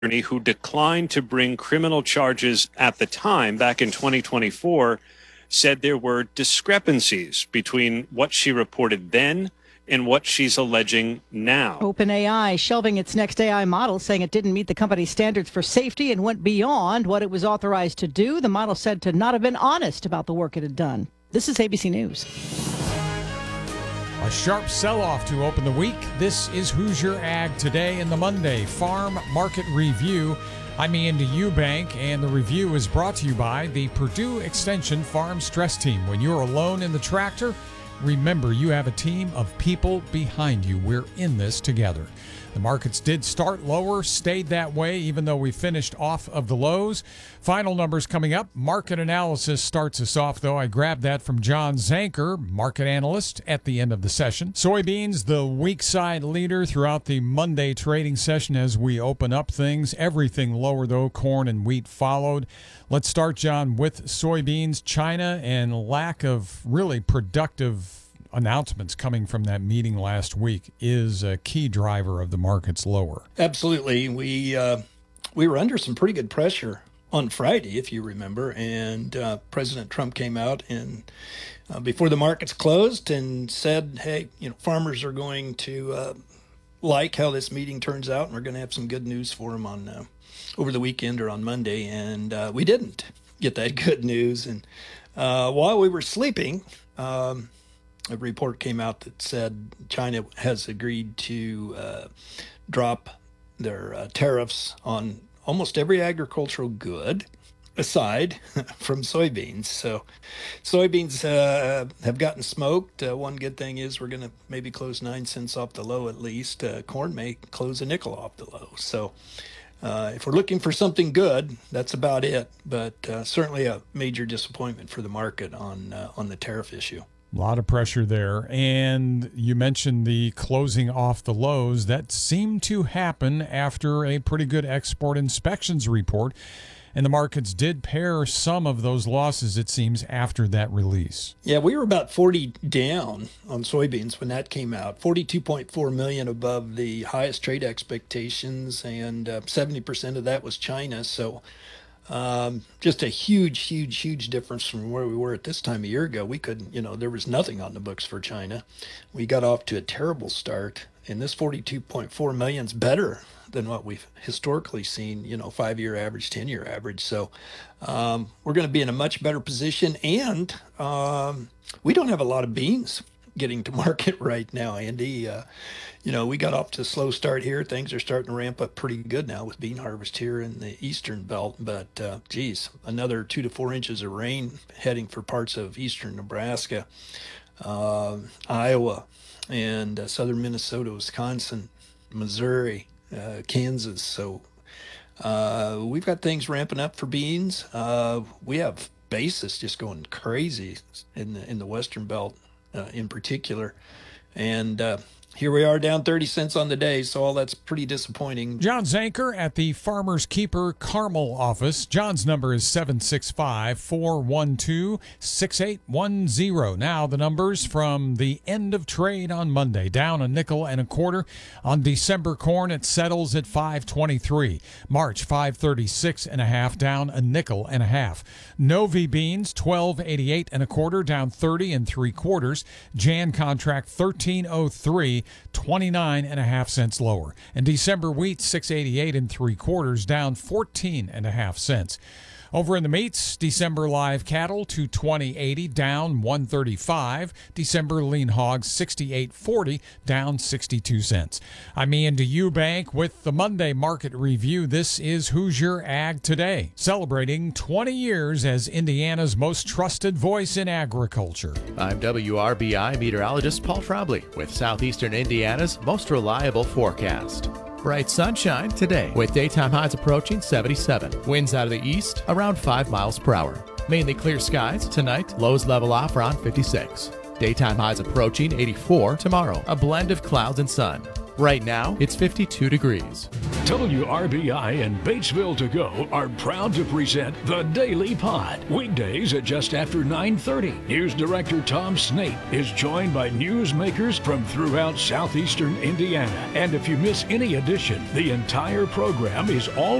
attorney who declined to bring criminal charges at the time, back in 2024, said there were discrepancies between what she reported then and what she's alleging now. OpenAI shelving its next AI model, saying it didn't meet the company's standards for safety and went beyond what it was authorized to do. The model said to not have been honest about the work it had done. This is ABC News. A sharp sell-off to open the week. This is Hoosier Ag Today in the Monday Farm Market Review. I'm Andy Eubank, and the review is brought to you by the Purdue Extension Farm Stress Team. When you're alone in the tractor, remember you have a team of people behind you. We're in this together. The markets did start lower, stayed that way, even though we finished off of the lows. Final numbers coming up. Market analysis starts us off, though. I grabbed that from John Zanker, market analyst, at the end of the session. Soybeans, the weak side leader throughout the Monday trading session as we open up things. Everything lower, though. Corn and wheat followed. Let's start, John, with soybeans. China and lack of really productive announcements coming from that meeting last week is a key driver of the markets lower. Absolutely. We were under some pretty good pressure on Friday, if you remember, and President Trump came out and before the markets closed and said, hey, farmers are going to like how this meeting turns out, and we're going to have some good news for them on over the weekend or on Monday. And we didn't get that good news. And while we were sleeping, a report came out that said China has agreed to drop their tariffs on almost every agricultural good, aside from soybeans. So soybeans have gotten smoked. One good thing is we're going to maybe close 9 cents off the low at least. Corn may close a nickel off the low. So if we're looking for something good, that's about it. But certainly a major disappointment for the market on the tariff issue. A lot of pressure there. And you mentioned the closing off the lows. That seemed to happen after a pretty good export inspections report. And the markets did pare some of those losses, it seems, after that release. Yeah, we were about 40 down on soybeans when that came out. 42.4 million above the highest trade expectations, and 70% of that was China. So just a huge difference from where we were at this time a year ago. We couldn't, there was nothing on the books for China. We got off to a terrible start, and this 42.4 million is better than what we've historically seen, 5-year average, 10-year average. So we're going to be in a much better position, and we don't have a lot of beans getting to market right now, Andy. We got off to a slow start here. Things are starting to ramp up pretty good now with bean harvest here in the eastern belt. But, another 2 to 4 inches of rain heading for parts of eastern Nebraska, Iowa, and southern Minnesota, Wisconsin, Missouri, Kansas. So we've got things ramping up for beans. We have basis just going crazy in the western belt in particular. And here we are down 30 cents on the day, so all that's pretty disappointing. John Zanker at the Farmers Keeper Carmel office. John's number is 765-412-6810. Now the numbers from the end of trade on Monday. Down a nickel and a quarter. On December corn, it settles at $5.23. March, $5.36.5, down a nickel and a half. Novi beans, $12.88 and a quarter, down 30 3/4. Jan contract, $13.03. 29.5 cents lower. And December wheat, 6.88 3/4, down 14.5 cents. Over in the meats, December live cattle, 220.80, down 135. December lean hogs, 68.40, down 62 cents. I'm Andy Eubank with the Monday Market Review. This is Hoosier Ag Today, celebrating 20 years as Indiana's most trusted voice in agriculture. I'm WRBI meteorologist Paul Trombley with Southeastern Indiana's most reliable forecast. Bright sunshine today with daytime highs approaching 77. Winds out of the east around 5 miles per hour. Mainly clear skies tonight. Lows level off around 56. Daytime highs approaching 84 tomorrow. A blend of clouds and sun. Right now, it's 52 degrees. WRBI and Batesville To Go are proud to present The Daily Pod. Weekdays at just after 9:30. News Director Tom Snape is joined by newsmakers from throughout southeastern Indiana. And if you miss any edition, the entire program is all